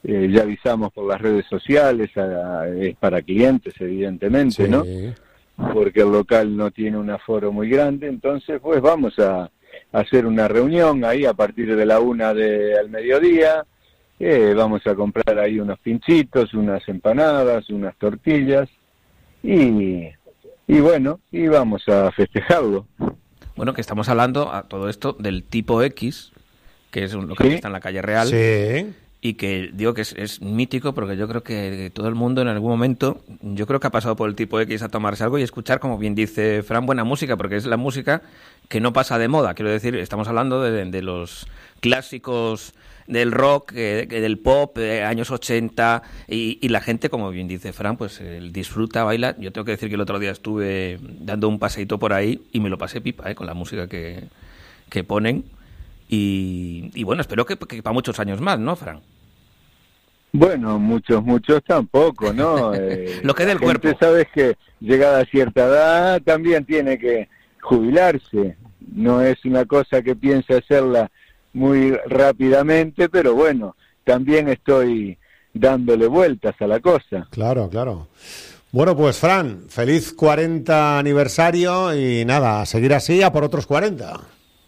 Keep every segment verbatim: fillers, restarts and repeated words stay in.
eh, ya avisamos por las redes sociales, a, es para clientes evidentemente, sí, ¿no? Porque el local no tiene un aforo muy grande, entonces pues vamos a, a hacer una reunión ahí a partir de la una de, al mediodía, eh, vamos a comprar ahí unos pinchitos, unas empanadas, unas tortillas, y, y bueno, y vamos a festejarlo. Bueno, que estamos hablando a todo esto del Tipo X, que es un local, ¿sí?, que está en la calle Real. Sí. Y que digo que es, es mítico porque yo creo que todo el mundo en algún momento, yo creo que ha pasado por el Tipo X a tomarse algo y escuchar, como bien dice Fran, buena música, porque es la música que no pasa de moda. Quiero decir, estamos hablando de, de los clásicos del rock, eh, del pop, eh, años ochenta, y, y la gente, como bien dice Fran, pues eh, disfruta, baila. Yo tengo que decir que el otro día estuve dando un paseíto por ahí y me lo pasé pipa, eh, con la música que, que ponen. Y, y bueno, espero que, que para muchos años más, ¿no, Fran? Bueno, muchos, muchos tampoco, ¿no? Eh, Lo que es del cuerpo. Sabes que llegada a cierta edad también tiene que jubilarse. No es una cosa que piense hacerla muy rápidamente, pero bueno, también estoy dándole vueltas a la cosa. Claro, claro. Bueno, pues Fran, feliz cuarenta aniversario y nada, a seguir así a por otros cuarenta.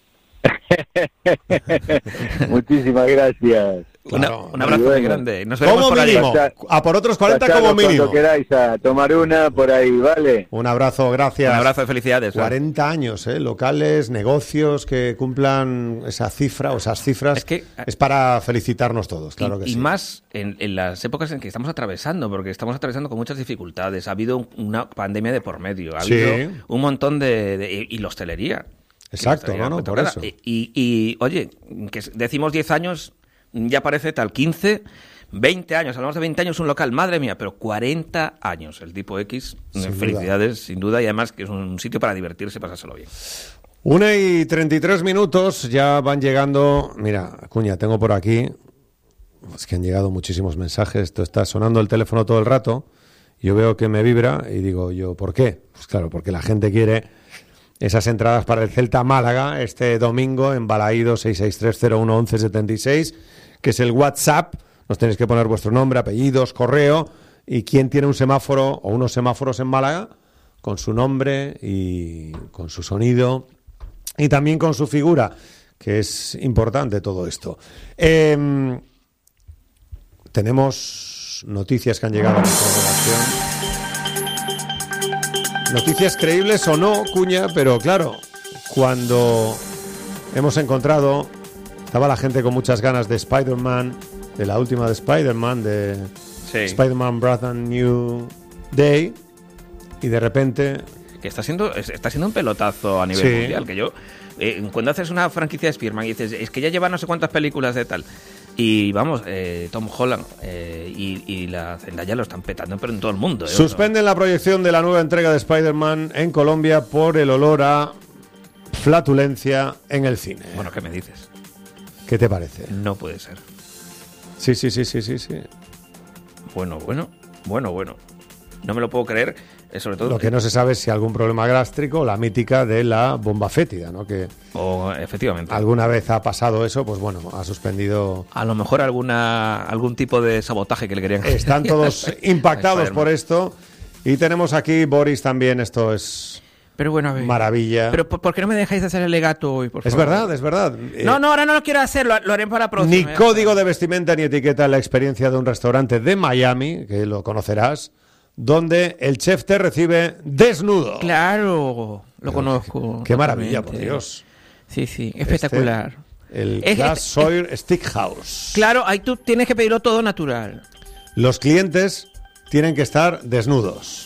Muchísimas gracias. Claro. Una, un abrazo muy bueno, grande. Nos veremos como por mínimo, ahí. A por otros cuarenta como mínimo. Cuando queráis a tomar una por ahí, ¿vale? Un abrazo, gracias. Un abrazo de felicidades. cuarenta ¿no? años, ¿eh? Locales, negocios que cumplan esa cifra o esas cifras. Es, que, es para felicitarnos todos, claro y, que y sí. Y más en, en las épocas en que estamos atravesando, porque estamos atravesando con muchas dificultades. Ha habido una pandemia de por medio. Ha sí. habido un montón de... de y la hostelería. Exacto, no, no, por eso. Y, y, y oye, que decimos diez años, ya parece tal, quince, veinte años, hablamos de veinte años un local, madre mía, pero cuarenta años, el Tipo X, sin felicidades, duda. Sin duda, y además que es un sitio para divertirse, pasárselo bien. Una y treinta y tres minutos, ya van llegando, mira, Cuña, tengo por aquí, es que han llegado muchísimos mensajes, esto está sonando el teléfono todo el rato, yo veo que me vibra y digo yo, ¿por qué? Pues claro, porque la gente quiere... esas entradas para el Celta Málaga este domingo en Balaído seis seis tres cero uno once setenta y seis, que es el WhatsApp. Nos tenéis que poner vuestro nombre, apellidos, correo y quién tiene un semáforo o unos semáforos en Málaga con su nombre y con su sonido y también con su figura, que es importante todo esto. Eh, tenemos noticias que han llegado a nuestra redacción. Noticias creíbles o no, Cuña, pero claro, cuando hemos encontrado, estaba la gente con muchas ganas de Spider-Man, de la última de Spider-Man, de sí. Spider-Man Brand New Day, y de repente... Que está siendo, está siendo un pelotazo a nivel sí. mundial, que yo... Eh, cuando haces una franquicia de Spider-Man y dices, es que ya lleva no sé cuántas películas de tal... Y vamos, eh, Tom Holland eh, y, y la Zendaya lo están petando, pero en todo el mundo. ¿eh? Suspenden la proyección de la nueva entrega de Spider-Man en Colombia por el olor a flatulencia en el cine. Bueno, ¿qué me dices? ¿Qué te parece? No puede ser. Sí, sí, sí, sí, sí, sí. Bueno, bueno, bueno, bueno. No me lo puedo creer. Sobre todo lo que no se sabe es si algún problema gástrico, la mítica de la bomba fétida, ¿no? Que o efectivamente alguna vez ha pasado eso, pues bueno, ha suspendido. A lo mejor alguna algún tipo de sabotaje que le querían. Están todos impactados por esto y tenemos aquí Boris también. Esto es. Pero bueno, a ver. Maravilla. Pero ¿por qué no me dejáis hacer el legato hoy, por favor? Es verdad, es verdad. No, no, ahora no lo quiero hacer, lo, lo haré para la próxima. Ni código de vestimenta ni etiqueta en la experiencia de un restaurante de Miami, que lo conocerás, donde el chef te recibe desnudo. Claro, lo conozco. Qué, qué maravilla, por Dios. Sí, sí, espectacular. Este, el es, Glass es, Sawyer es, Steakhouse. Claro, ahí tú tienes que pedirlo todo natural. Los clientes tienen que estar desnudos.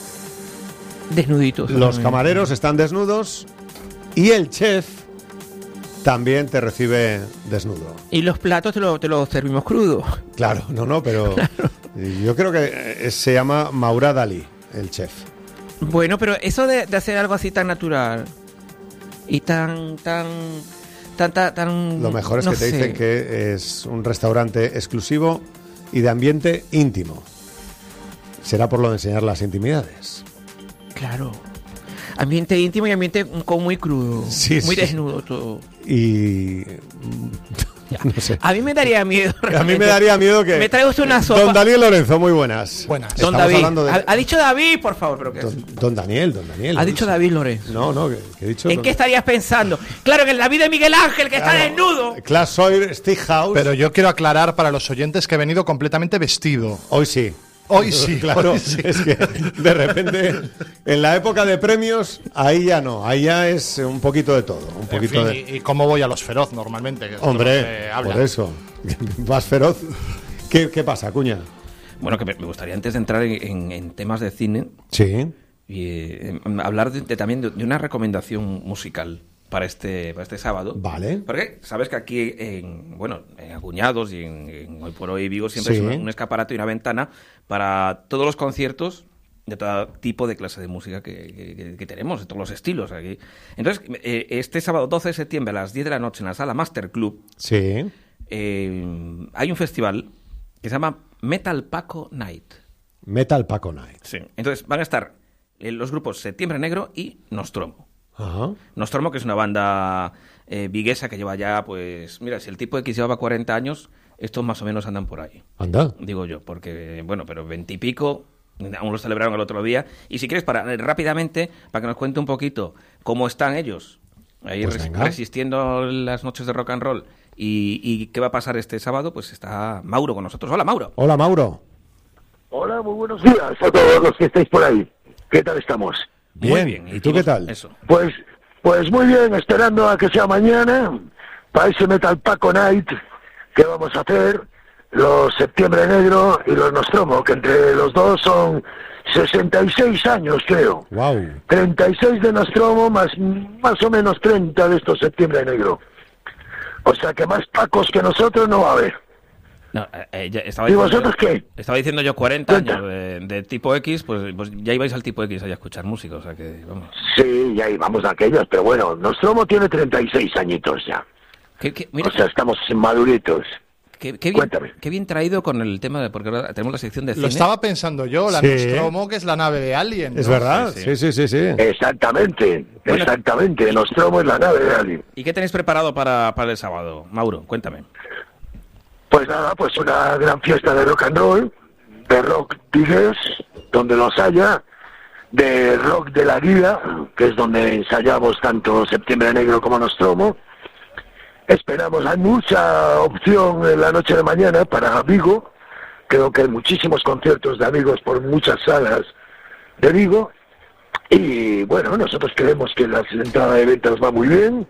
Desnuditos. Los camareros están desnudos y el chef también te recibe desnudo. Y los platos te los te lo servimos crudo. Claro, no, no, pero claro. Yo creo que se llama Maurad Ali, el chef. Bueno, pero eso de, de hacer algo así tan natural y tan, tan, tan, tan... tan Lo mejor es no que te sé. dicen que es un restaurante exclusivo y de ambiente íntimo. Será por lo de enseñar las intimidades. Claro. Ambiente íntimo y ambiente con muy crudo. Sí, muy sí. desnudo todo. Y No sé. A mí me daría miedo. A mí me daría miedo que... Me traigo usted una sopa. Don Daniel Lorenzo, muy buenas. Buenas. Don Estamos David. hablando de- Ha, ha dicho David, por favor. ¿Pero qué es? Don, don Daniel, don Daniel. Ha dicho David Lorenzo. No, no, que, que he dicho... ¿En qué estarías pensando? Claro, en el David de Miguel Ángel, que está desnudo. Class Sawyer, Stickhouse. Pero yo quiero aclarar para los oyentes que he venido completamente vestido. Hoy sí. Hoy sí, Claro, hoy sí. es que de repente, en la época de premios, ahí ya no, ahí ya es un poquito de todo. Un En poquito fin, de... y, y cómo voy a los feroz normalmente. Que es lo que Hombre, se habla. por eso. Más feroz. ¿Qué, qué pasa, Cuña? Bueno, que me me gustaría antes de entrar en, en- en temas de cine Sí. y eh, hablar de, de- también de, de una recomendación musical para este para este sábado. Vale. Porque sabes que aquí en bueno en Acuñados y en, en Hoy por Hoy Vigo siempre Sí. es un, un escaparate y una ventana para todos los conciertos de todo tipo de clase de música que, que- que tenemos, de todos los estilos aquí. Entonces, eh, este sábado doce de septiembre a las diez de la noche en la sala Master Club Sí. eh, hay un festival que se llama Metal Paco Night. Metal Paco Night. Sí. Entonces van a estar eh, los grupos Septiembre Negro y Nostromo. Ajá. Nostromo, que es una banda eh, viguesa que lleva ya, pues, mira, si el tipo X llevaba cuarenta años, estos más o menos andan por ahí. Anda. Digo yo, porque, bueno, pero veintipico, aún lo celebraron el otro día. Y si quieres, para eh, rápidamente, para que nos cuente un poquito cómo están ellos, ahí Pues res- venga. resistiendo las noches de rock and roll, y, y qué va a pasar este sábado, pues está Mauro con nosotros. Hola, Mauro. Hola, Mauro. Hola, muy buenos días a todos los que estáis por ahí. ¿Qué tal estamos? Bien. Muy bien. ¿Y tú qué tal? Eso. Pues, pues muy bien, esperando a que sea mañana para ese Metal Paco Night que vamos a hacer, los Septiembre Negro y los Nostromo, que entre los dos son sesenta y seis años, creo. Wow. treinta y seis de Nostromo más, más o menos treinta de estos Septiembre Negro. O sea que más Pacos que nosotros no va a haber. No, eh, eh, ya estaba ¿Y diciendo vosotros yo- qué? Estaba diciendo yo cuarenta Cuenta. años de, de tipo X, pues, pues ya ibais al tipo X ahí a escuchar música, o sea que, vamos. Sí, ya íbamos a aquellos, pero bueno, Nostromo tiene treinta y seis añitos ya. Qué, qué- mira, O sea, estamos maduritos. qué, qué bien, cuéntame. qué bien traído con el tema de, porque ahora tenemos la sección de cine. Lo estaba pensando yo, la Sí. Nostromo, que es la nave de Alien. Es ¿no? verdad. Sí, Sí, sí. sí, sí, sí. Exactamente, Bueno. exactamente. Nostromo es la nave de Alien. ¿Y qué tenéis preparado para, para el sábado? Mauro, cuéntame. Pues nada, pues una gran fiesta de rock and roll, de rock vigués, donde los haya, de rock de la guía, que es donde ensayamos tanto Septiembre Negro como Nostromo. Esperamos, hay mucha opción en la noche de mañana para Vigo. Creo que hay muchísimos conciertos de amigos por muchas salas de Vigo. Y bueno, nosotros creemos que la entrada de ventas va muy bien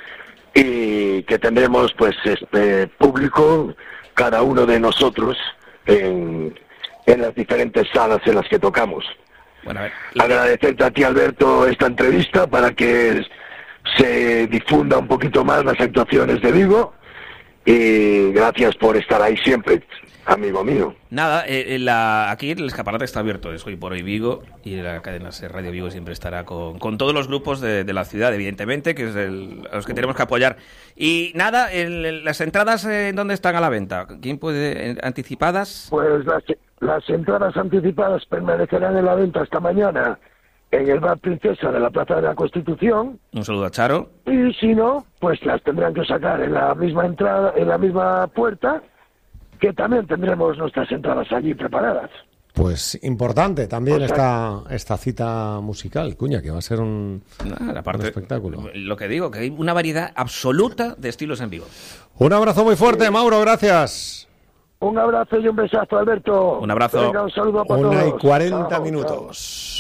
y que tendremos pues este público, cada uno de nosotros, en, en las diferentes salas en las que tocamos. Bueno, a ver. la- Agradecerte a ti, Alberto, esta entrevista para que se difunda un poquito más las actuaciones de Vigo, y gracias por estar ahí siempre, amigo mío. Nada, eh, eh, la, aquí el escaparate está abierto, es Hoy por Hoy Vigo, y la cadena SER Radio Vigo siempre estará con, con todos los grupos de, de la ciudad, evidentemente, que es el, a los que tenemos que apoyar. Y nada, el- el- las entradas, eh, ¿dónde están a la venta? ¿Quién puede? eh, ¿Anticipadas? Pues las, las entradas anticipadas permanecerán en la venta hasta mañana en el Bar Princesa de la Plaza de la Constitución, Un saludo a Charo. y si no, pues las tendrán que sacar en la misma entrada, en la misma puerta, que también tendremos nuestras entradas allí preparadas. Pues importante también O sea- esta, esta cita musical, Cuña, que va a ser un, Nada, aparte, un espectáculo. Lo que digo, que hay una variedad absoluta de estilos en Vigo. Un abrazo muy fuerte, Mauro, gracias. Un abrazo y un besazo, Alberto. Un abrazo. Venga, un saludo para Una y todos. cuarenta Chao, minutos.